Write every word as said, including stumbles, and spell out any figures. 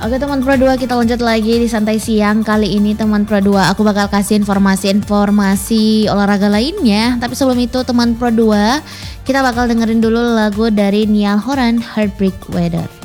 Oke teman Pro dua, kita lanjut lagi di Santai Siang. Kali ini teman Pro dua, aku bakal kasih informasi-informasi olahraga lainnya. Tapi sebelum itu teman Pro dua, kita bakal dengerin dulu lagu dari Niall Horan, Heartbreak Weather.